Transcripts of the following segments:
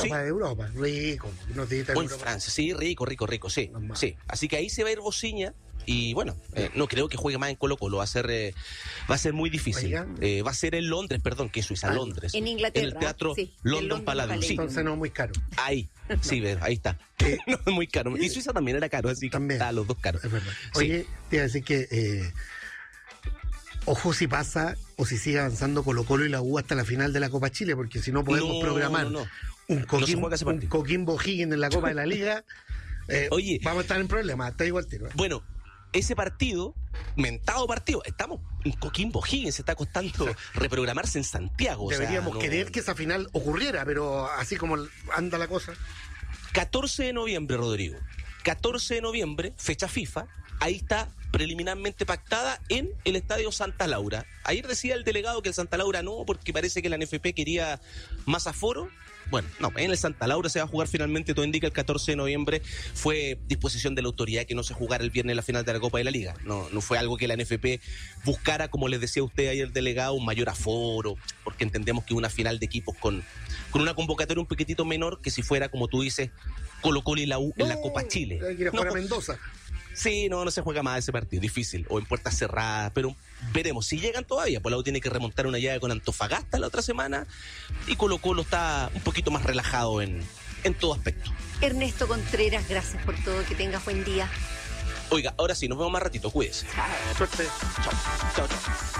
Copa de Europa, rico. O en Francia, sí, rico, sí. Sí. Así que ahí se va a ir Bociña. Y bueno, no creo que juegue más en Colo-Colo, va a ser muy difícil. Va a ser en Londres, perdón, que es Suiza, Londres. En Inglaterra. En el Teatro London Palladium. Sí. Entonces no es muy caro. Ahí, sí, ahí está. No es muy caro. Y Suiza también era caro, así que está los dos caros. Es verdad. Oye, te iba a decir que ojo si pasa o si sigue avanzando Colo-Colo y la U hasta la final de la Copa Chile, porque si no podemos programar un Coquimbo O'Higgins en la Copa de la Liga, oye, vamos a estar en problemas, está igual tiro. Bueno, ese partido, mentado partido, estamos en Coquimbo O'Higgins, se está costando reprogramarse en Santiago. Deberíamos querer que esa final ocurriera, pero así como anda la cosa. 14 de noviembre, Rodrigo. 14 de noviembre, fecha FIFA, ahí está preliminarmente pactada en el Estadio Santa Laura. Ayer decía el delegado que el Santa Laura no, porque parece que la NFP quería más aforo. Bueno, no, en el Santa Laura se va a jugar finalmente, todo indica el 14 de noviembre. Fue disposición de la autoridad que no se jugara el viernes la final de la Copa de la Liga. No fue algo que la NFP buscara, como les decía usted ayer, delegado, un mayor aforo, porque entendemos que una final de equipos con una convocatoria un poquitito menor que si fuera, como tú dices, Colo-Colo y la U en la Copa Chile. Hay que ir a jugar a Mendoza. Sí, no se juega más ese partido, difícil, o en puertas cerradas, pero veremos, si llegan todavía, pues la U tiene que remontar una llave con Antofagasta la otra semana, y Colo-Colo está un poquito más relajado en todo aspecto. Ernesto Contreras, gracias por todo, que tengas buen día. Oiga, ahora sí, nos vemos más ratito, cuídese. Suerte. Chao.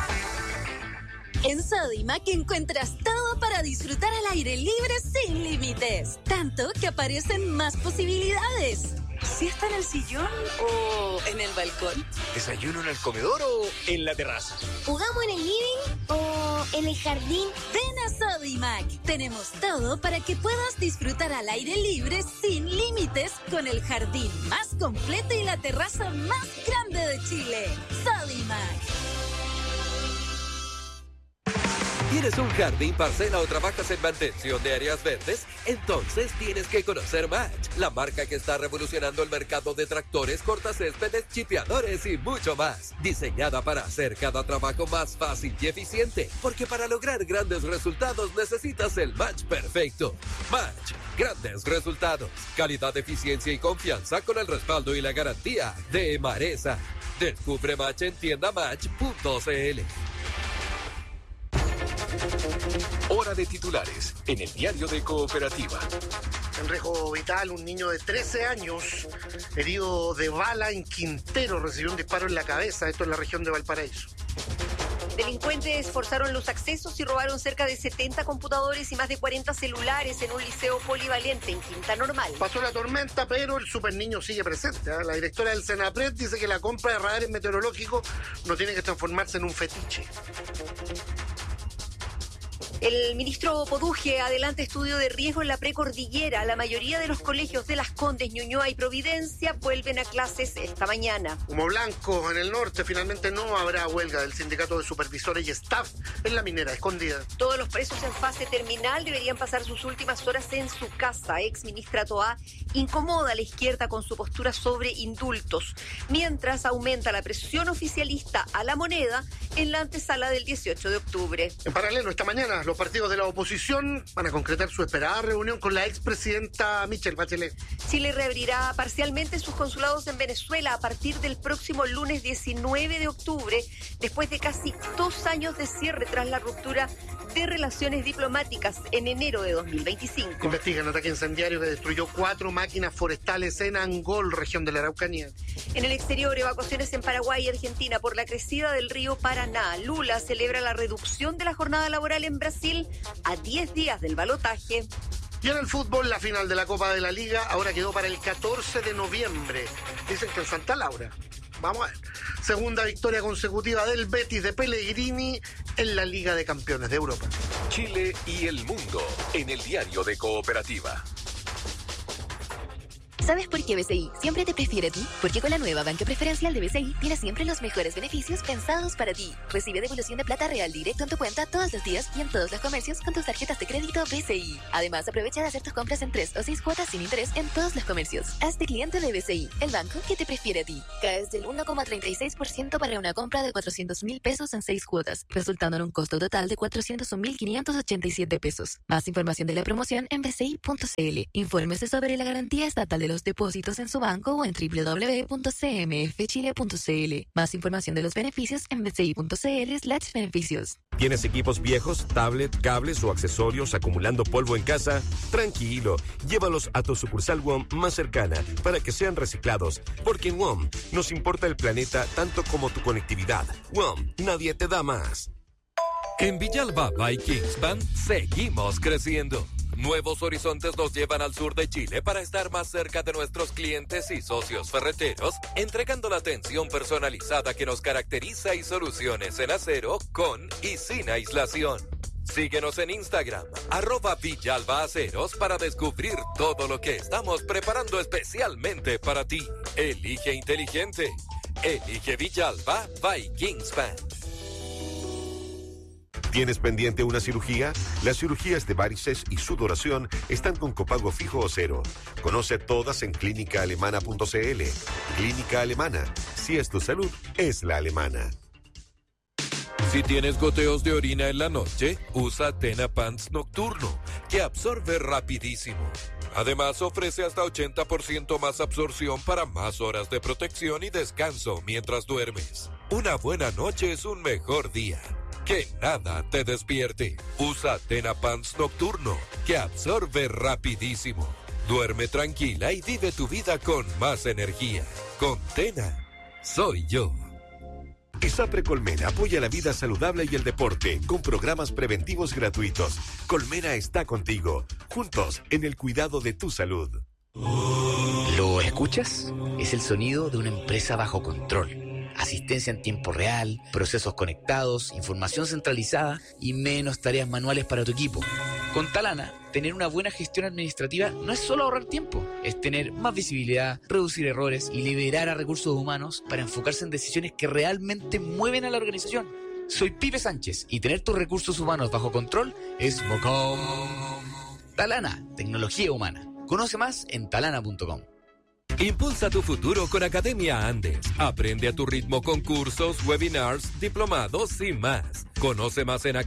En Sodimac encuentras todo para disfrutar al aire libre sin límites, tanto que aparecen más posibilidades. ¿Si está en el sillón o en el balcón? ¿Desayuno en el comedor o en la terraza? ¿Jugamos en el living o en el jardín? Ven a Sodimac. Tenemos todo para que puedas disfrutar al aire libre sin límites con el jardín más completo y la terraza más grande de Chile. Sodimac. ¿Tienes un jardín, parcela o trabajas en mantención de áreas verdes? Entonces tienes que conocer Match, la marca que está revolucionando el mercado de tractores, cortacéspedes, chipeadores y mucho más. Diseñada para hacer cada trabajo más fácil y eficiente, porque para lograr grandes resultados necesitas el match perfecto. Match, grandes resultados, calidad, eficiencia y confianza con el respaldo y la garantía de Emaresa. Descubre Match en tiendamatch.cl. Hora de titulares en el diario de Cooperativa. En riesgo vital, un niño de 13 años, herido de bala en Quintero, recibió un disparo en la cabeza, esto en la región de Valparaíso. Delincuentes forzaron los accesos y robaron cerca de 70 computadores y más de 40 celulares en un liceo polivalente en Quinta Normal. Pasó la tormenta, pero el superniño sigue presente. La directora del Senapred dice que la compra de radares meteorológicos no tiene que transformarse en un fetiche. El ministro Poduje adelanta estudio de riesgo en la precordillera. La mayoría de los colegios de Las Condes, Ñuñoa y Providencia vuelven a clases esta mañana. Humo blanco en el norte, finalmente no habrá huelga del sindicato de supervisores y staff en la minera Escondida. Todos los presos en fase terminal deberían pasar sus últimas horas en su casa. Ex ministra Toá incomoda a la izquierda con su postura sobre indultos, mientras aumenta la presión oficialista a la moneda en la antesala del 18 de octubre. En paralelo, esta mañana, los partidos de la oposición van a concretar su esperada reunión con la expresidenta Michelle Bachelet. Chile reabrirá parcialmente sus consulados en Venezuela a partir del próximo lunes 19 de octubre, después de casi 2 años de cierre tras la ruptura de relaciones diplomáticas en enero de 2025. Investigan ataque incendiario que destruyó 4 máquinas forestales en Angol, región de la Araucanía. En el exterior, evacuaciones en Paraguay y Argentina por la crecida del río Paraná. Lula celebra la reducción de la jornada laboral en Brasil a 10 días del balotaje. Y en el fútbol, la final de la Copa de la Liga ahora quedó para el 14 de noviembre. Dicen que en Santa Laura. Vamos a ver. Segunda victoria consecutiva del Betis de Pellegrini en la Liga de Campeones de Europa. Chile y el mundo en el diario de Cooperativa. ¿Sabes por qué BCI siempre te prefiere a ti? Porque con la nueva banca preferencial de BCI tienes siempre los mejores beneficios pensados para ti. Recibe devolución de plata real directo en tu cuenta todos los días y en todos los comercios con tus tarjetas de crédito BCI. Además, aprovecha de hacer tus compras en 3 o 6 cuotas sin interés en todos los comercios. Hazte cliente de BCI, el banco que te prefiere a ti. Caes del 1,36% para una compra de 400,000 pesos en 6 cuotas, resultando en un costo total de 401,587 pesos. Más información de la promoción en bci.cl. Infórmese sobre la garantía estatal de los depósitos en su banco o en www.cmfchile.cl. Más información de los beneficios en bci.cl/beneficios. ¿Tienes equipos viejos, tablet, cables o accesorios acumulando polvo en casa? Tranquilo, llévalos a tu sucursal WOM más cercana para que sean reciclados, porque en WOM nos importa el planeta tanto como tu conectividad. WOM, nadie te da más. En Villalba by Kingspan seguimos creciendo. Nuevos horizontes nos llevan al sur de Chile para estar más cerca de nuestros clientes y socios ferreteros, entregando la atención personalizada que nos caracteriza y soluciones en acero con y sin aislación. Síguenos en Instagram, @VillalbaAceros para descubrir todo lo que estamos preparando especialmente para ti. Elige inteligente. Elige Villalba by Kingspan. ¿Tienes pendiente una cirugía? Las cirugías de varices y sudoración están con copago fijo o cero. Conoce todas en clínicaalemana.cl. Clínica Alemana. Si es tu salud, es la alemana. Si tienes goteos de orina en la noche, usa Tena Pants Nocturno, que absorbe rapidísimo. Además, ofrece hasta 80% más absorción para más horas de protección y descanso mientras duermes. Una buena noche es un mejor día. Que nada te despierte. Usa Tena Pants Nocturno, que absorbe rapidísimo. Duerme tranquila y vive tu vida con más energía. Con Tena, soy yo. ISAPRE Colmena apoya la vida saludable y el deporte con programas preventivos gratuitos. Colmena está contigo, juntos en el cuidado de tu salud. ¿Lo escuchas? Es el sonido de una empresa bajo control. Asistencia en tiempo real, procesos conectados, información centralizada y menos tareas manuales para tu equipo. Con Talana, tener una buena gestión administrativa no es solo ahorrar tiempo, es tener más visibilidad, reducir errores y liberar a recursos humanos para enfocarse en decisiones que realmente mueven a la organización. Soy Pipe Sánchez y tener tus recursos humanos bajo control es bacán. Talana, tecnología humana. Conoce más en talana.com. Impulsa tu futuro con Academia Andes. Aprende a tu ritmo con cursos, webinars, diplomados y más. Conoce más en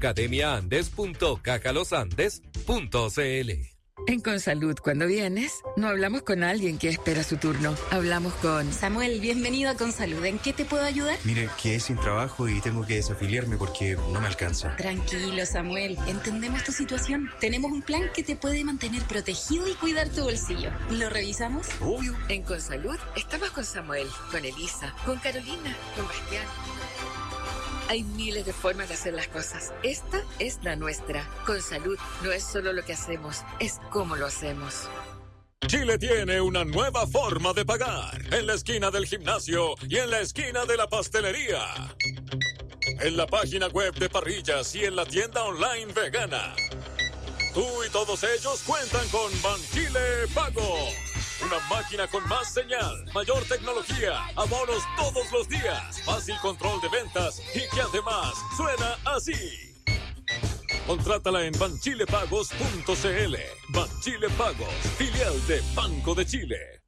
academiaandes.cajalosandes.cl. En Consalud, cuando vienes, no hablamos con alguien que espera su turno. Hablamos con... Samuel, bienvenido a Consalud. ¿En qué te puedo ayudar? Mire, quedé sin trabajo y tengo que desafiliarme porque no me alcanza. Tranquilo, Samuel. Entendemos tu situación. Tenemos un plan que te puede mantener protegido y cuidar tu bolsillo. ¿Lo revisamos? Obvio. En Consalud, estamos con Samuel, con Elisa, con Carolina, con Bastián. Hay miles de formas de hacer las cosas. Esta es la nuestra. Consalud no es solo lo que hacemos, es cómo lo hacemos. Chile tiene una nueva forma de pagar. En la esquina del gimnasio y en la esquina de la pastelería. En la página web de Parrillas y en la tienda online vegana. Tú y todos ellos cuentan con Banchile Pago. Una máquina con más señal, mayor tecnología, abonos todos los días, fácil control de ventas y que además suena así. Contrátala en banchilepagos.cl. Banchile Pagos, filial de Banco de Chile.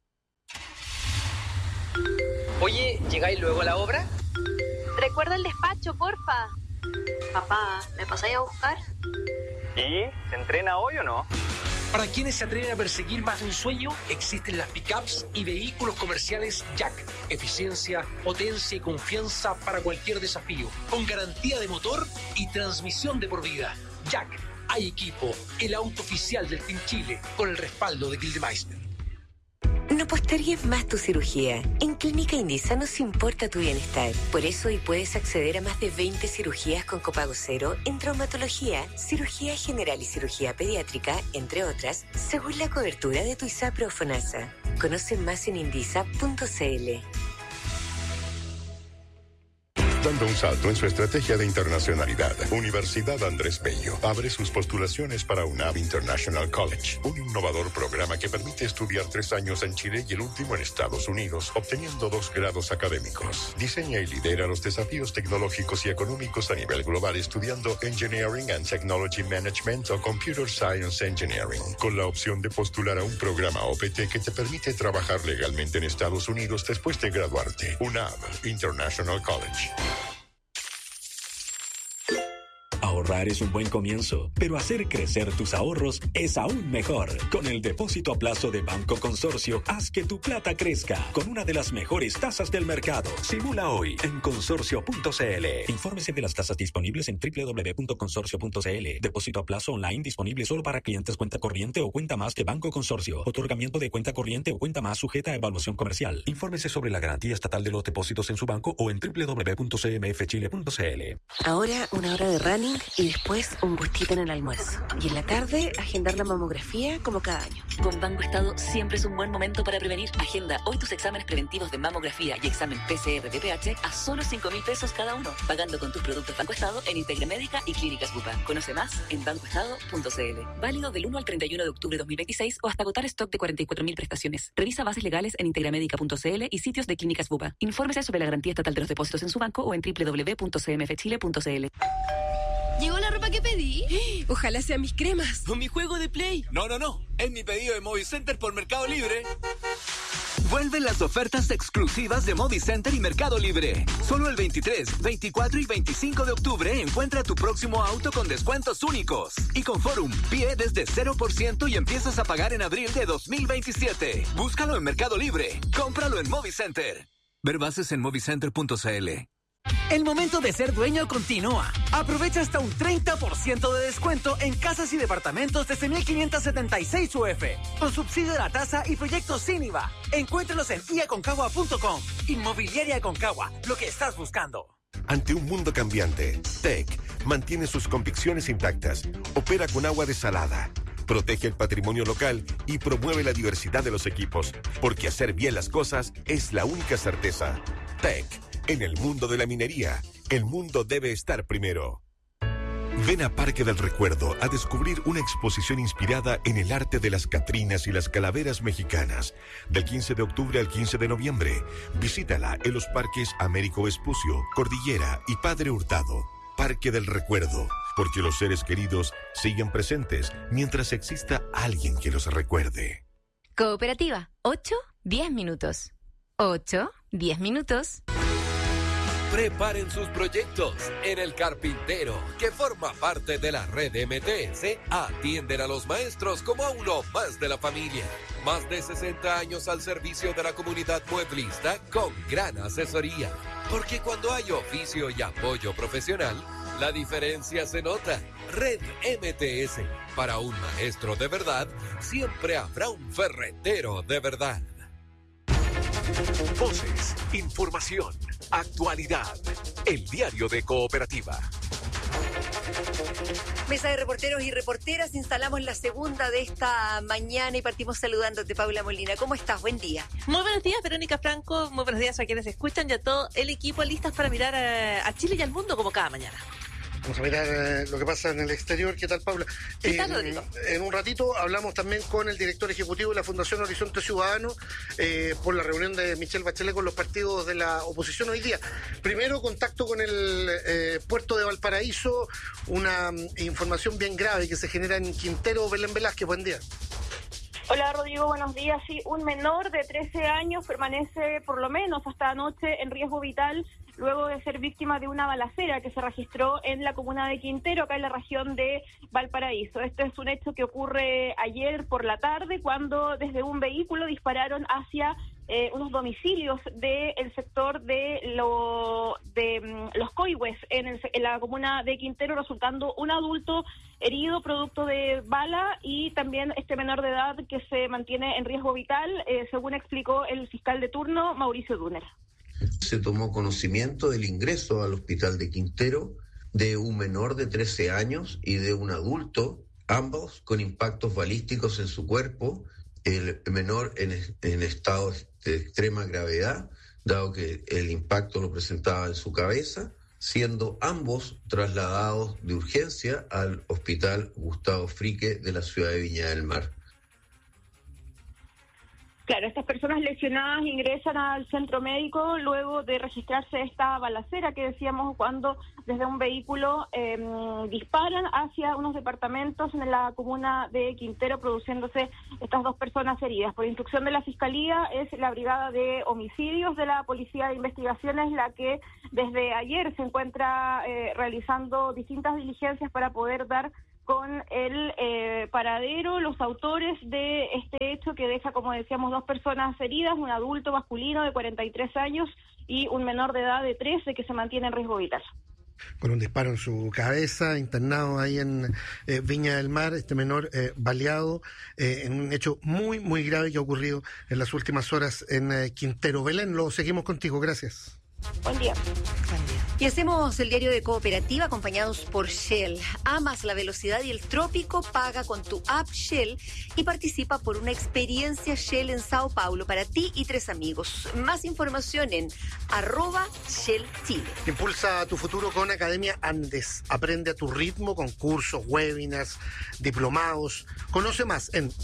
Oye, ¿llegáis luego a la obra? Recuerda el despacho, porfa. Papá, ¿me pasáis a buscar? ¿Y? ¿Se entrena hoy o no? Para quienes se atreven a perseguir más de un sueño, existen las pickups y vehículos comerciales Jack. Eficiencia, potencia y confianza para cualquier desafío. Con garantía de motor y transmisión de por vida. Jack, hay equipo, el auto oficial del Team Chile, con el respaldo de Gildemeister. No postergues más tu cirugía. En Clínica Indisa nos importa tu bienestar. Por eso hoy puedes acceder a más de 20 cirugías con copago cero en traumatología, cirugía general y cirugía pediátrica, entre otras, según la cobertura de tu ISAPRE o FONASA. Conoce más en indisa.cl. dando un salto en su estrategia de internacionalidad. Universidad Andrés Bello abre sus postulaciones para UNAV International College, un innovador programa que permite estudiar 3 años en Chile y el último en Estados Unidos, obteniendo 2 grados académicos. Diseña y lidera los desafíos tecnológicos y económicos a nivel global estudiando Engineering and Technology Management o Computer Science Engineering, con la opción de postular a un programa OPT que te permite trabajar legalmente en Estados Unidos después de graduarte. UNAV International College. Ahorrar es un buen comienzo, pero hacer crecer tus ahorros es aún mejor. Con el depósito a plazo de Banco Consorcio, haz que tu plata crezca con una de las mejores tasas del mercado. Simula hoy en consorcio.cl. Infórmese de las tasas disponibles en www.consorcio.cl. Depósito a plazo online disponible solo para clientes cuenta corriente o cuenta más de Banco Consorcio. Otorgamiento de cuenta corriente o cuenta más sujeta a evaluación comercial. Infórmese sobre la garantía estatal de los depósitos en su banco o en www.cmfchile.cl. Ahora una hora de running y después un gustito en el almuerzo. Y en la tarde, agendar la mamografía como cada año. Con Banco Estado siempre es un buen momento para prevenir. Agenda hoy tus exámenes preventivos de mamografía y examen PCR de pH a solo 5.000 pesos cada uno, pagando con tus productos Banco Estado en Integramédica y Clínicas Bupa. Conoce más en bancoestado.cl. Válido del 1 al 31 de octubre de 2026 o hasta agotar stock de 44.000 prestaciones. Revisa bases legales en integramédica.cl y sitios de Clínicas Bupa. Infórmese sobre la garantía estatal de los depósitos en su banco o en www.cmfchile.cl. ¿Llegó la ropa que pedí? Ojalá sean mis cremas. ¿O mi juego de Play? No. Es mi pedido de Movicenter por Mercado Libre. Vuelven las ofertas exclusivas de Movicenter y Mercado Libre. Solo el 23, 24 y 25 de octubre encuentra tu próximo auto con descuentos únicos. Y con Forum, pie desde 0% y empiezas a pagar en abril de 2027. Búscalo en Mercado Libre. Cómpralo en Movicenter. Ver bases en movicenter.cl. El momento de ser dueño continúa. Aprovecha hasta un 30% de descuento en casas y departamentos desde 1.576 UF, con subsidio de la tasa y proyectos sin IVA. Encuéntralos en iaconcagua.com. Inmobiliaria Aconcagua, lo que estás buscando. Ante un mundo cambiante, TEC mantiene sus convicciones intactas, opera con agua desalada, protege el patrimonio local y promueve la diversidad de los equipos, porque hacer bien las cosas es la única certeza. TEC. En el mundo de la minería, el mundo debe estar primero. Ven a Parque del Recuerdo a descubrir una exposición inspirada en el arte de las catrinas y las calaveras mexicanas. Del 15 de octubre al 15 de noviembre, visítala en los parques Américo Vespucio, Cordillera y Padre Hurtado. Parque del Recuerdo, porque los seres queridos siguen presentes mientras exista alguien que los recuerde. Cooperativa, 8-10 minutos. 8-10 minutos. Preparen sus proyectos. En El Carpintero, que forma parte de la red MTS, atienden a los maestros como a uno más de la familia. Más de 60 años al servicio de la comunidad mueblista con gran asesoría. Porque cuando hay oficio y apoyo profesional, la diferencia se nota. Red MTS. Para un maestro de verdad, siempre habrá un ferretero de verdad. Voces, información, actualidad. El diario de Cooperativa. Mesa de reporteros y reporteras, instalamos la segunda de esta mañana y partimos saludándote, Paula Molina. ¿Cómo estás? Buen día. Muy buenos días, Verónica Franco. Muy buenos días a quienes escuchan y a todo el equipo listas para mirar a Chile y al mundo como cada mañana. Vamos a mirar lo que pasa en el exterior. ¿Qué tal, Paula? ¿Qué tal, Rodrigo? En un ratito hablamos también con el director ejecutivo de la Fundación Horizonte Ciudadano por la reunión de Michelle Bachelet con los partidos de la oposición hoy día. Primero, contacto con el puerto de Valparaíso, una información bien grave que se genera en Quintero. Belén Velázquez, buen día. Hola Rodrigo, buenos días. Sí, un menor de 13 años permanece por lo menos hasta anoche en riesgo vital luego de ser víctima de una balacera que se registró en la comuna de Quintero, acá en la región de Valparaíso. Este es un hecho que ocurre ayer por la tarde cuando desde un vehículo dispararon hacia unos domicilios del sector de los Coihues en la comuna de Quintero, resultando un adulto herido producto de bala y también este menor de edad que se mantiene en riesgo vital, según explicó el fiscal de turno, Mauricio Duner. Se tomó conocimiento del ingreso al hospital de Quintero de un menor de 13 años y de un adulto, ambos con impactos balísticos en su cuerpo, el menor en estado de extrema gravedad dado que el impacto lo presentaba en su cabeza, siendo ambos trasladados de urgencia al Hospital Gustavo Frique de la ciudad de Viña del Mar. Claro, estas personas lesionadas ingresan al centro médico luego de registrarse esta balacera que decíamos, cuando desde un vehículo disparan hacia unos departamentos en la comuna de Quintero, produciéndose estas 2 personas heridas. Por instrucción de la Fiscalía, es la Brigada de Homicidios de la Policía de Investigaciones la que desde ayer se encuentra realizando distintas diligencias para poder dar con el paradero, los autores de este hecho que deja, como decíamos, 2 personas heridas, un adulto masculino de 43 años y un menor de edad de 13 que se mantiene en riesgo vital. Con un disparo en su cabeza, internado ahí en Viña del Mar, este menor baleado en un hecho muy, muy grave que ha ocurrido en las últimas horas en Quintero. Belén, lo seguimos contigo, gracias. Buen día. Y hacemos el diario de Cooperativa acompañados por Shell. Amas la velocidad y el trópico, paga con tu app Shell y participa por una experiencia Shell en Sao Paulo para ti y 3 amigos. Más información en @Shell Chile. Impulsa tu futuro con Academia Andes. Aprende a tu ritmo con cursos, webinars, diplomados. Conoce más en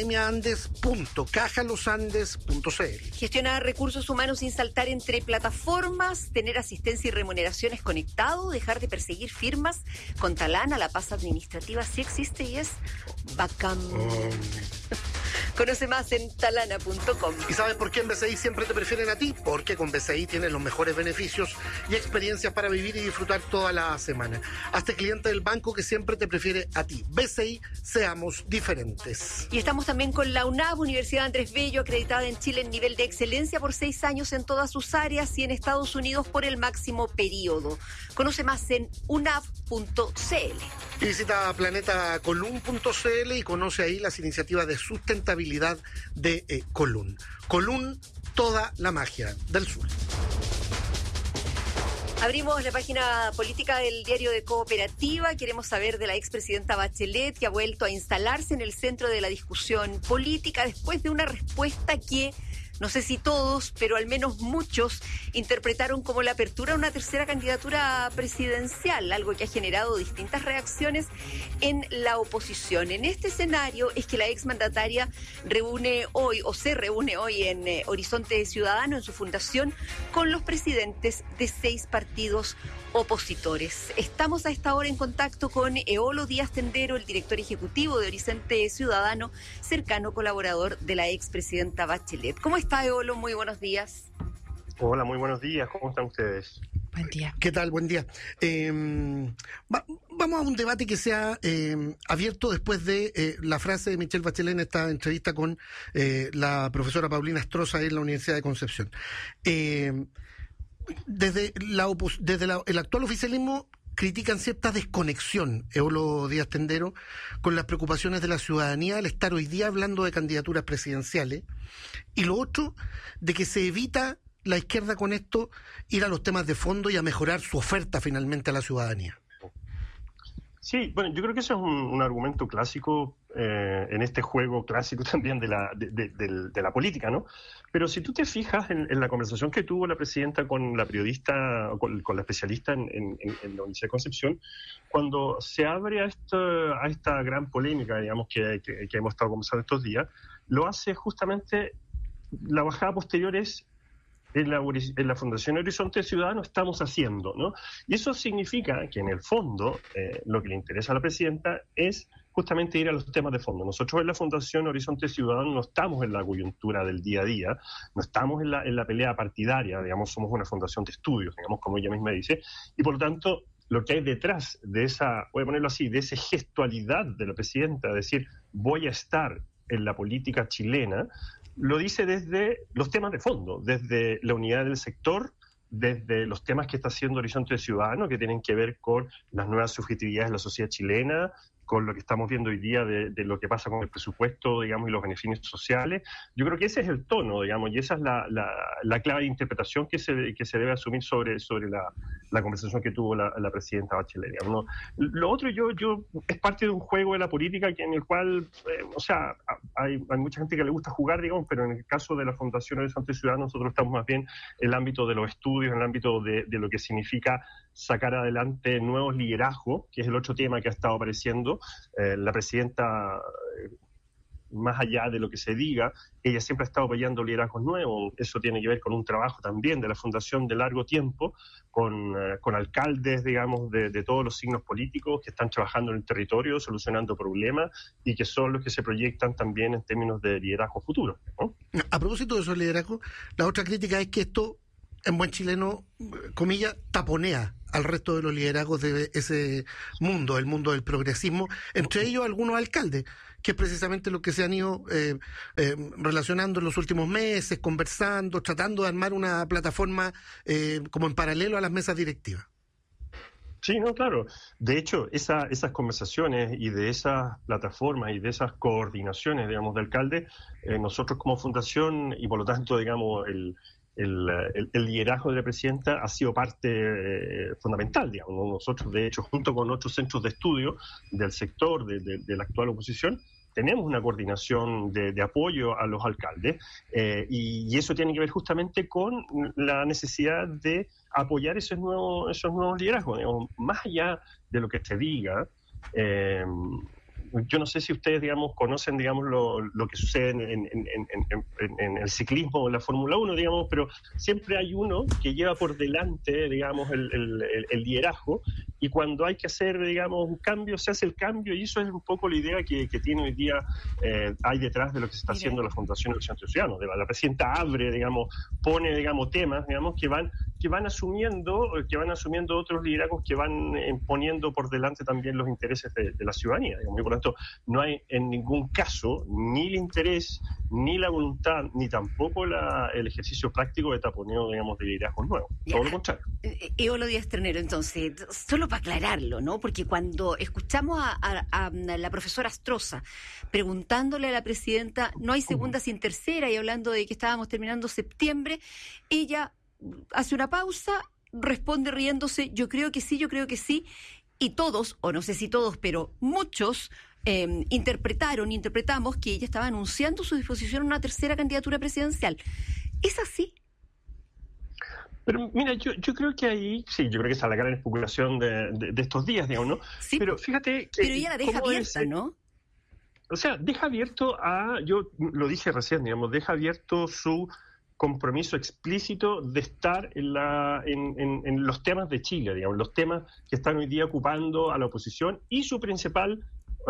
academiaandes.cajalosandes.cl. Gestionar recursos humanos sin saltar entre plataformas, tener asistencia y remuneraciones conectado, dejar de perseguir firmas. Con Talana la paz administrativa sí existe y es bacán. Conoce más en talana.com. ¿Y sabes por qué en BCI siempre te prefieren a ti? Porque con BCI tienes los mejores beneficios y experiencias para vivir y disfrutar toda la semana. Hazte cliente del banco que siempre te prefiere a ti. BCI, seamos diferentes. Y estamos también con la UNAV, Universidad Andrés Bello, acreditada en Chile en nivel de excelencia por 6 años en todas sus áreas y en Estados Unidos por el máximo periodo. Conoce más en unav.cl. Y visita planetacolun.cl y conoce ahí las iniciativas de sustentabilidad de Colun. Colun, toda la magia del sur. Abrimos la página política del diario de Cooperativa. Queremos saber de la expresidenta Bachelet, que ha vuelto a instalarse en el centro de la discusión política después de una respuesta que, no sé si todos, pero al menos muchos, interpretaron como la apertura a una tercera candidatura presidencial, algo que ha generado distintas reacciones en la oposición. En este escenario es que la exmandataria se reúne hoy en Horizonte Ciudadano, en su fundación, con los presidentes de 6 partidos opositores. Estamos a esta hora en contacto con Eolo Díaz Tendero, el director ejecutivo de Horizonte Ciudadano, cercano colaborador de la expresidenta Bachelet. ¿Cómo está, Eolo? Muy buenos días. Hola, muy buenos días. ¿Cómo están ustedes? Buen día. ¿Qué tal? Buen día. Vamos a un debate que se ha abierto después de la frase de Michelle Bachelet en esta entrevista con la profesora Paulina Astroza en la Universidad de Concepción. Desde el actual oficialismo critican cierta desconexión, Eolo Díaz Tendero, con las preocupaciones de la ciudadanía al estar hoy día hablando de candidaturas presidenciales, y lo otro, de que se evita la izquierda con esto ir a los temas de fondo y a mejorar su oferta finalmente a la ciudadanía. Sí, bueno, yo creo que eso es un argumento clásico en este juego clásico también de la política, ¿no? Pero si tú te fijas en la conversación que tuvo la presidenta con la periodista, con la especialista en la Universidad de Concepción, cuando se abre a esta gran polémica, digamos, que hemos estado conversando estos días, lo hace justamente, la bajada posterior es: en la Fundación Horizonte Ciudadano estamos haciendo, ¿no? Y eso significa que en el fondo lo que le interesa a la presidenta es justamente ir a los temas de fondo. Nosotros en la Fundación Horizonte Ciudadano no estamos en la coyuntura del día a día, no estamos en la pelea partidaria, digamos, somos una fundación de estudios, digamos, como ella misma dice, y por lo tanto lo que hay detrás de esa, voy a ponerlo así, de esa gestualidad de la presidenta, es decir, voy a estar en la política chilena, lo dice desde los temas de fondo, desde la unidad del sector, desde los temas que está haciendo Horizonte Ciudadano, que tienen que ver con las nuevas subjetividades de la sociedad chilena, con lo que estamos viendo hoy día de lo que pasa con el presupuesto, digamos, y los beneficios sociales. Yo creo que ese es el tono, digamos, y esa es la clave de interpretación que se debe asumir sobre la conversación que tuvo la presidenta Bachelet, ¿no? Lo otro, yo es parte de un juego de la política en el cual, hay mucha gente que le gusta jugar, digamos, pero en el caso de la Fundación Horizonte Ciudadano, nosotros estamos más bien en el ámbito de los estudios, en el ámbito de lo que significa sacar adelante nuevos liderazgos, que es el otro tema que ha estado apareciendo. La presidenta, más allá de lo que se diga, ella siempre ha estado apoyando liderazgos nuevos. Eso tiene que ver con un trabajo también de la Fundación de largo tiempo, con alcaldes, digamos, de todos los signos políticos que están trabajando en el territorio, solucionando problemas, y que son los que se proyectan también en términos de liderazgo futuro, ¿no? A propósito de esos liderazgos, la otra crítica es que esto, en buen chileno, comillas, taponea al resto de los liderazgos de ese mundo, el mundo del progresismo, entre ellos algunos alcaldes, que es precisamente lo que se han ido relacionando en los últimos meses, conversando, tratando de armar una plataforma como en paralelo a las mesas directivas. Sí, no, claro. De hecho, esas conversaciones y de esas plataformas y de esas coordinaciones, digamos, de alcaldes, nosotros como fundación, y por lo tanto, digamos, el liderazgo de la presidenta ha sido parte fundamental, digamos. Nosotros, de hecho, junto con otros centros de estudio del sector de la actual oposición, tenemos una coordinación de apoyo a los alcaldes, y eso tiene que ver justamente con la necesidad de apoyar esos nuevos liderazgos, digamos, más allá de lo que se diga. Yo no sé si ustedes, digamos, conocen, digamos, lo que sucede en el ciclismo o en la Fórmula 1, digamos, pero siempre hay uno que lleva por delante, digamos, el liderazgo, y cuando hay que hacer, digamos, un cambio, se hace el cambio, y eso es un poco la idea que tiene hoy día, hay detrás de lo que se está haciendo la Fundación Horizonte Ciudadano. La presidenta abre, digamos, pone, digamos, temas, digamos, que van asumiendo otros liderazgos que van poniendo por delante también los intereses de la ciudadanía, digamos. Y por lo tanto, no hay en ningún caso ni el interés, ni la voluntad, ni tampoco el ejercicio práctico de taponeo, digamos, de liderazgos nuevos. Todo lo contrario. Eolo Díaz Ternero, entonces, solo para aclararlo, ¿no? Porque cuando escuchamos a la profesora Astroza preguntándole a la presidenta, no hay segunda sin tercera, y hablando de que estábamos terminando septiembre, ella hace una pausa, responde riéndose, yo creo que sí, y todos, o no sé si todos, pero muchos interpretamos que ella estaba anunciando su disposición a una tercera candidatura presidencial. ¿Es así? Pero mira, yo creo que ahí, sí, yo creo que esa es la gran especulación de estos días, digamos, ¿no? Sí, pero fíjate que... Pero ella la deja abierta, ¿no? O sea, deja abierto yo lo dije recién, digamos, deja abierto su compromiso explícito de estar en los temas de Chile, digamos, los temas que están hoy día ocupando a la oposición, y su principal,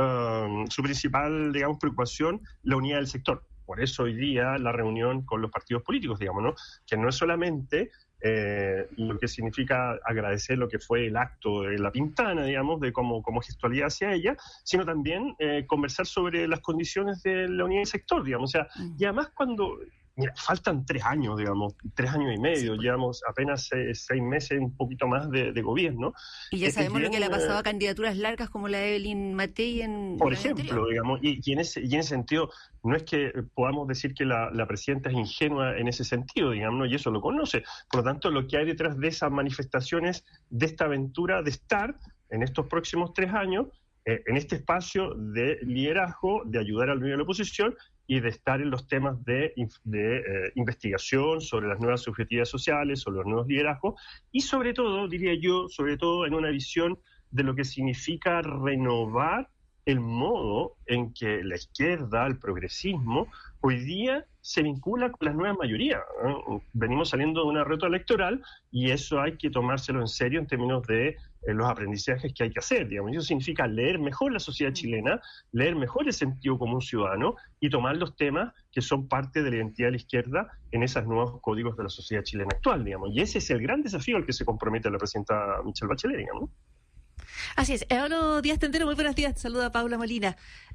digamos, preocupación, la unidad del sector. Por eso hoy día la reunión con los partidos políticos, digamos, ¿no? Que no es solamente lo que significa agradecer lo que fue el acto de La Pintana, digamos, de como gestualidad hacia ella, sino también conversar sobre las condiciones de la unidad del sector, digamos. O sea, y además cuando... Mira, faltan 3 años, digamos, 3 años y medio, llevamos apenas 6 meses, un poquito más de gobierno. Y ya sabemos lo que le ha pasado a candidaturas largas como la de Evelyn Matei por ejemplo, digamos, y en ese sentido, no es que podamos decir que la presidenta es ingenua en ese sentido, digamos, ¿no? Y eso lo conoce. Por lo tanto, lo que hay detrás de esas manifestaciones, de esta aventura de estar en estos próximos 3 años, en este espacio de liderazgo, de ayudar al gobierno de la oposición, y de estar en los temas de investigación sobre las nuevas subjetividades sociales, sobre los nuevos liderazgos, y sobre todo, diría yo, en una visión de lo que significa renovar el modo en que la izquierda, el progresismo, hoy día se vincula con las nuevas mayorías, ¿no? Venimos saliendo de una reto electoral, y eso hay que tomárselo en serio en términos de los aprendizajes que hay que hacer, digamos. Eso significa leer mejor la sociedad chilena, leer mejor el sentido común ciudadano, y tomar los temas que son parte de la identidad de la izquierda en esos nuevos códigos de la sociedad chilena actual, digamos. Y ese es el gran desafío al que se compromete la presidenta Michelle Bachelet, digamos. Así es. Pablo Díaz Tendero, muy buenos días. Saluda Paula Molina.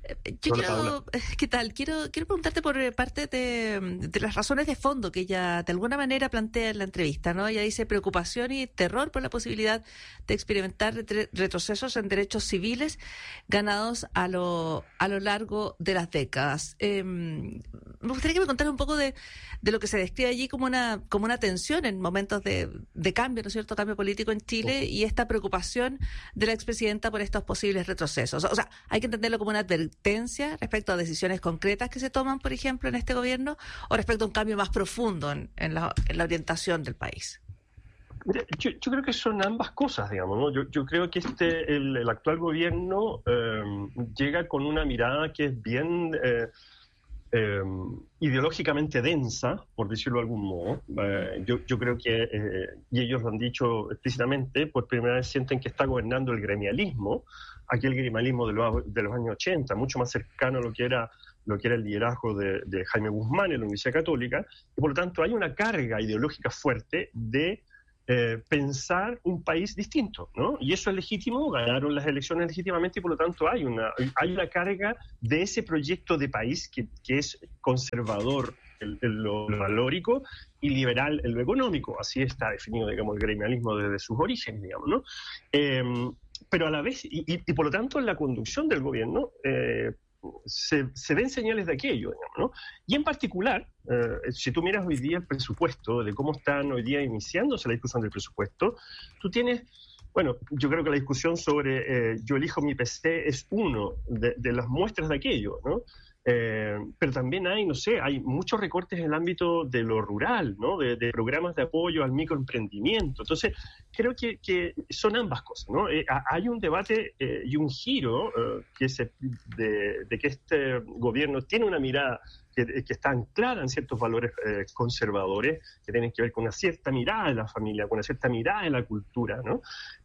¿Qué tal? Quiero preguntarte por parte de las razones de fondo que ella de alguna manera plantea en la entrevista, ¿no? Ella dice preocupación y terror por la posibilidad de experimentar retrocesos en derechos civiles ganados a lo largo de las décadas. Me gustaría que me contaras un poco de lo que se describe allí como una tensión en momentos de cambio, ¿no es cierto?, cambio político en Chile, y esta preocupación de la expresidenta por estos posibles retrocesos. O sea, hay que entenderlo como una advertencia respecto a decisiones concretas que se toman, por ejemplo, en este gobierno, o respecto a un cambio más profundo en la orientación del país. Yo creo que son ambas cosas, digamos, ¿no? Yo creo que el actual gobierno llega con una mirada que es bien ideológicamente densa, por decirlo de algún modo. Yo creo que, y ellos lo han dicho explícitamente, por primera vez sienten que está gobernando el gremialismo, aquel gremialismo de los años 80, mucho más cercano a lo que era el liderazgo de Jaime Guzmán en la Universidad Católica, y por lo tanto hay una carga ideológica fuerte de pensar un país distinto, ¿no? Y eso es legítimo, ganaron las elecciones legítimamente, y por lo tanto hay una carga de ese proyecto de país que es conservador en lo valórico y liberal en lo económico. Así está definido, digamos, el gremialismo desde sus orígenes, digamos, ¿no? Pero a la vez, y por lo tanto en la conducción del gobierno se ven señales de aquello, digamos, ¿no? Y en particular, si tú miras hoy día el presupuesto, de cómo están hoy día iniciándose la discusión del presupuesto, tú tienes, bueno, yo creo que la discusión sobre yo elijo mi PC es uno de las muestras de aquello, ¿no? Pero también hay muchos recortes en el ámbito de lo rural, ¿no? De programas de apoyo al microemprendimiento. Entonces, creo que son ambas cosas, ¿no? Hay un debate y un giro de que este gobierno tiene una mirada que está anclada en ciertos valores conservadores, que tienen que ver con una cierta mirada de la familia, con una cierta mirada de la cultura, ¿no?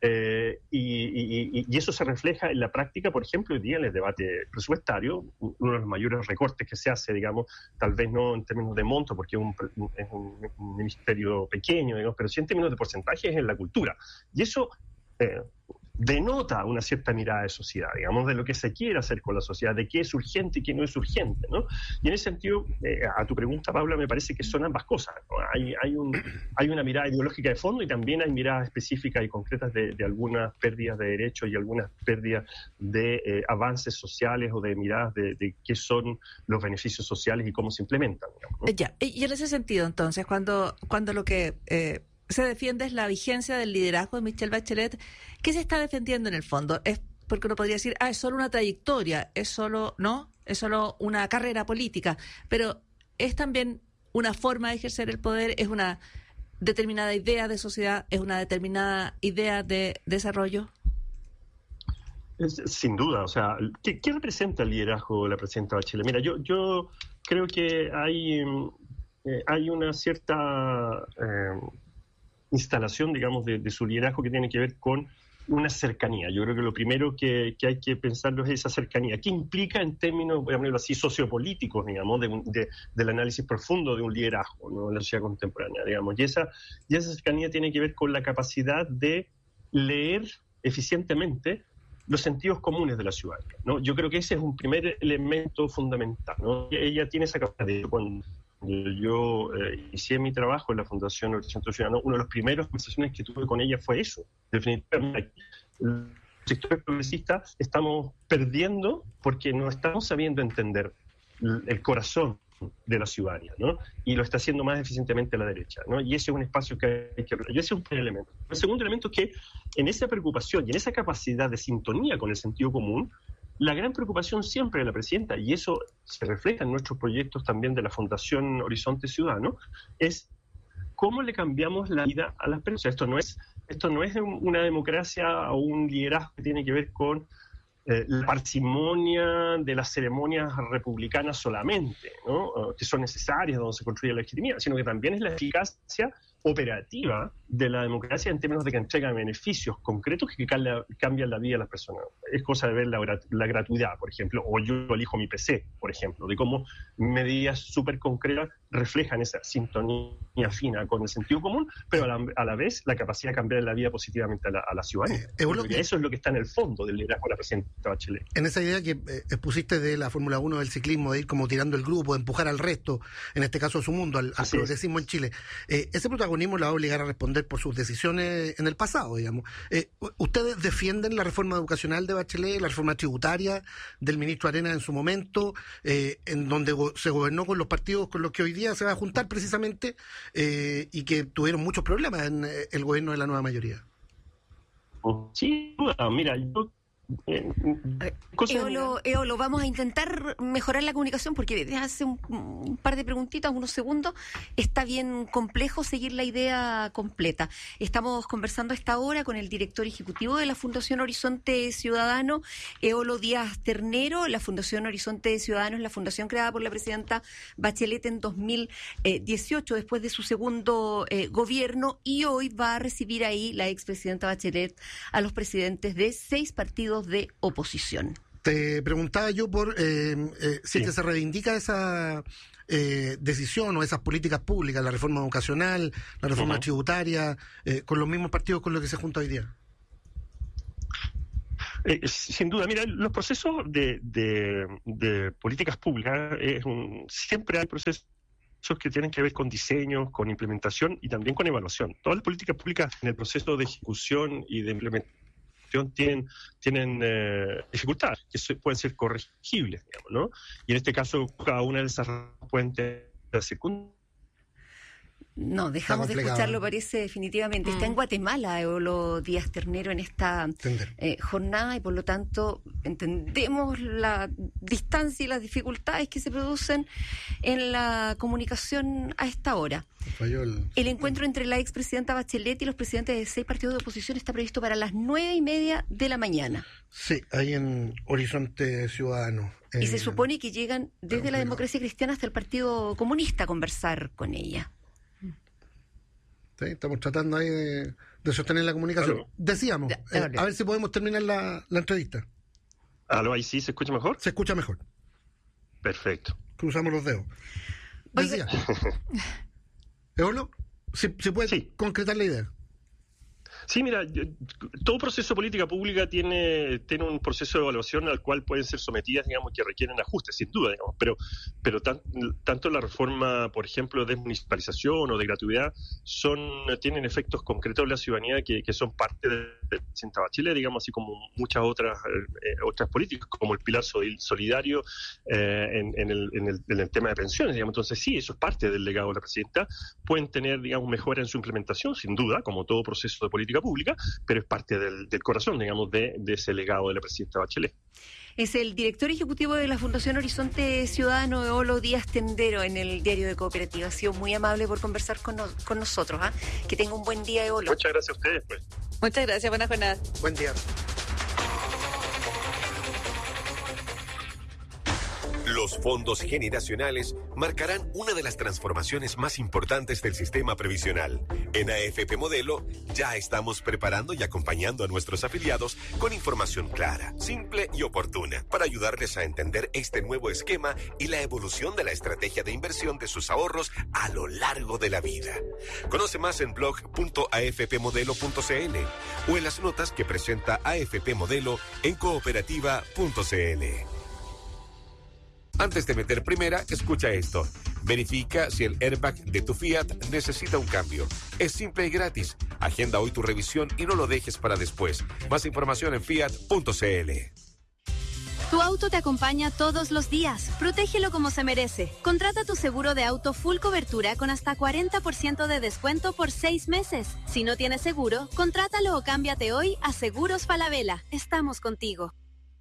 Y eso se refleja en la práctica, por ejemplo, hoy día en el debate presupuestario, uno de los mayores recortes que se hace, digamos, tal vez no en términos de monto, porque es un ministerio pequeño, digamos, pero sí en términos de porcentajes en la cultura. Y eso denota una cierta mirada de sociedad, digamos, de lo que se quiere hacer con la sociedad, de qué es urgente y qué no es urgente, ¿no? Y en ese sentido, a tu pregunta, Paula, me parece que son ambas cosas, ¿no? Hay una mirada ideológica de fondo y también hay miradas específicas y concretas de algunas pérdidas de derechos y algunas pérdidas de avances sociales o de miradas de qué son los beneficios sociales y cómo se implementan, digamos, ¿no? Ya, y en ese sentido, entonces, cuando lo que se defiende es la vigencia del liderazgo de Michelle Bachelet, ¿qué se está defendiendo en el fondo? Es porque uno podría decir, es solo una trayectoria, es solo una carrera política, pero es también una forma de ejercer el poder, es una determinada idea de sociedad, es una determinada idea de desarrollo. Sin duda, o sea, ¿qué representa el liderazgo de la presidenta Bachelet? Mira, yo creo que hay una cierta instalación, digamos, de su liderazgo que tiene que ver con una cercanía. Yo creo que lo primero que hay que pensarlo es esa cercanía. ¿Qué implica en términos, voy a ponerlo así, sociopolíticos, digamos, del análisis profundo de un liderazgo, ¿no?, en la sociedad contemporánea, digamos? Y esa cercanía tiene que ver con la capacidad de leer eficientemente los sentidos comunes de la ciudadanía, ¿no? Yo creo que ese es un primer elemento fundamental, ¿no? Ella tiene esa capacidad. Cuando yo inicié mi trabajo en la Fundación Centro Ciudadano, una de las primeras conversaciones que tuve con ella fue eso. Definitivamente, los sectores progresistas estamos perdiendo porque no estamos sabiendo entender el corazón de la ciudadanía, ¿no? Y lo está haciendo más eficientemente la derecha, ¿no? Y ese es un espacio que hay que... Y ese es un primer elemento. El segundo elemento es que en esa preocupación y en esa capacidad de sintonía con el sentido común, la gran preocupación siempre de la presidenta, y eso se refleja en nuestros proyectos también de la Fundación Horizonte Ciudadano, es cómo le cambiamos la vida a las personas. Esto no es una democracia o un liderazgo que tiene que ver con la parsimonia de las ceremonias republicanas solamente, ¿no? Que son necesarias, donde se construye la legitimidad, sino que también es la eficacia operativa de la democracia en términos de que entrega beneficios concretos que cambian la vida de las personas. Es cosa de ver la gratuidad, por ejemplo, o yo elijo mi PC, por ejemplo, de cómo medidas súper concretas reflejan esa sintonía fina con el sentido común, pero a la vez la capacidad de cambiar la vida positivamente a la ciudadanía. Eso es lo que está en el fondo del liderazgo de la presidenta Bachelet. En esa idea que expusiste de la Fórmula 1 del ciclismo, de ir como tirando el grupo, de empujar al resto, en este caso a su mundo, al progresismo en Chile, ese protagonismo la va a obligar a responder por sus decisiones en el pasado, digamos. ¿Ustedes defienden la reforma educacional de Bachelet, la reforma tributaria del ministro Arenas en su momento, en donde se gobernó con los partidos con los que hoy día se va a juntar precisamente, y que tuvieron muchos problemas en el gobierno de la nueva mayoría? Sí, mira, yo... Eolo, vamos a intentar mejorar la comunicación porque desde hace un par de preguntitas, unos segundos, está bien complejo seguir la idea completa. Estamos conversando a esta hora con el director ejecutivo de la Fundación Horizonte Ciudadano, Eolo Díaz Ternero. La Fundación Horizonte Ciudadano es la fundación creada por la presidenta Bachelet en 2018, después de su segundo gobierno, y hoy va a recibir ahí la expresidenta Bachelet a los presidentes de 6 partidos de oposición. Te preguntaba yo por si es que se reivindica esa decisión o esas políticas públicas, la reforma educacional, la reforma tributaria, con los mismos partidos con los que se junta hoy día. Sin duda, mira, los procesos de políticas públicas, siempre hay procesos que tienen que ver con diseño, con implementación y también con evaluación. Todas las políticas públicas en el proceso de ejecución y de implementación tienen dificultades que pueden ser corregibles, digamos, ¿no? Y en este caso, cada una de esas pueden tener circunstancias. No, dejamos de escucharlo, parece, definitivamente. Está en Guatemala, Eolo Díaz Ternero, en esta jornada, y por lo tanto entendemos la distancia y las dificultades que se producen en la comunicación a esta hora. El encuentro entre la expresidenta Bachelet y los presidentes de 6 partidos de oposición está previsto para las 9:30 de la mañana. Sí, ahí en Horizonte Ciudadano. Y se supone que llegan desde la Democracia Cristiana hasta el Partido Comunista a conversar con ella. Sí, estamos tratando ahí de sostener la comunicación. ¿Aló? Decíamos, a ver si podemos terminar la entrevista. ¿Aló? ¿Ahí sí se escucha mejor? Se escucha mejor. Perfecto. Cruzamos los dedos. Decía. ¿Eolo? ¿Se puede concretar la idea? Sí, mira, todo proceso de política pública tiene un proceso de evaluación al cual pueden ser sometidas, digamos, que requieren ajustes, sin duda, digamos, pero tanto la reforma, por ejemplo, de municipalización o de gratuidad, tienen efectos concretos en la ciudadanía que son parte de la presidenta Bachelet, digamos, así como muchas otras políticas, como el pilar solidario en el tema de pensiones, digamos. Entonces, sí, eso es parte del legado de la presidenta. Pueden tener, digamos, mejora en su implementación, sin duda, como todo proceso de política pública, pero es parte del corazón, digamos, de ese legado de la presidenta Bachelet. Es el director ejecutivo de la Fundación Horizonte Ciudadano, Eolo Díaz Ternero, en el Diario de Cooperativa. Ha sido muy amable por conversar con nosotros. Que tenga un buen día, Eolo. Muchas gracias a ustedes, pues. Muchas gracias, buena jornada. Buen día. Los fondos generacionales marcarán una de las transformaciones más importantes del sistema previsional. En AFP Modelo ya estamos preparando y acompañando a nuestros afiliados con información clara, simple y oportuna para ayudarles a entender este nuevo esquema y la evolución de la estrategia de inversión de sus ahorros a lo largo de la vida. Conoce más en blog.afpmodelo.cl o en las notas que presenta AFP Modelo en cooperativa.cl. Antes de meter primera, escucha esto. Verifica si el airbag de tu Fiat necesita un cambio. Es simple y gratis. Agenda hoy tu revisión y no lo dejes para después. Más información en fiat.cl. Tu auto te acompaña todos los días. Protégelo como se merece. Contrata tu seguro de auto full cobertura con hasta 40% de descuento por 6 meses. Si no tienes seguro, contrátalo o cámbiate hoy a Seguros Falabella. Estamos contigo.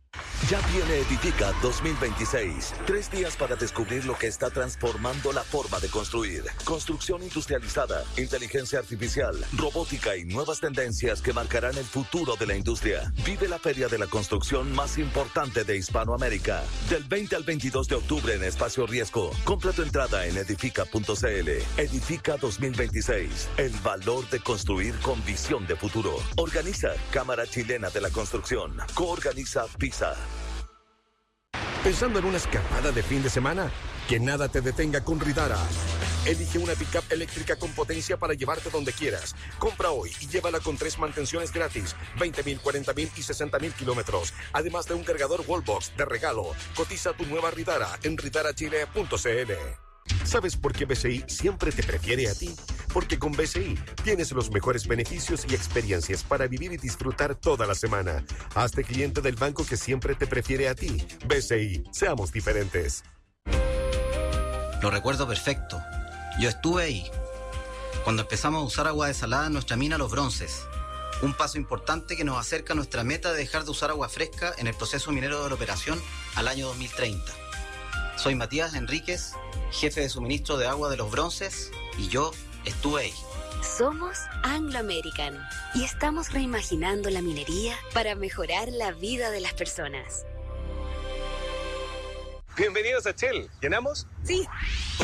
Ya viene Edifica 2026. 3 días para descubrir lo que está transformando la forma de construir. Construcción industrializada, inteligencia artificial, robótica y nuevas tendencias que marcarán el futuro de la industria. Vive la feria de la construcción más importante de Hispanoamérica. Del 20 al 22 de octubre en Espacio Riesgo. Compra tu entrada en edifica.cl. Edifica 2026. El valor de construir con visión de futuro. Organiza Cámara Chilena de la Construcción. Coorganiza PISA. ¿Pensando en una escapada de fin de semana? Que nada te detenga con Ridara. Elige una pickup eléctrica con potencia para llevarte donde quieras. Compra hoy y llévala con 3 mantenciones gratis, 20.000, 40.000 y 60.000 kilómetros. Además de un cargador Wallbox de regalo. Cotiza tu nueva Ridara en ridarachile.cl. ¿Sabes por qué BCI siempre te prefiere a ti? Porque con BCI tienes los mejores beneficios y experiencias para vivir y disfrutar toda la semana. Hazte cliente del banco que siempre te prefiere a ti. BCI, seamos diferentes. Lo recuerdo perfecto. Yo estuve ahí. Cuando empezamos a usar agua desalada en nuestra mina Los Bronces. Un paso importante que nos acerca a nuestra meta de dejar de usar agua fresca en el proceso minero de la operación al año 2030. Soy Matías Enríquez, jefe de suministro de agua de Los Bronces, y yo estuve ahí. Somos Anglo American y estamos reimaginando la minería para mejorar la vida de las personas. Bienvenidos a Shell. ¿Llenamos? Sí.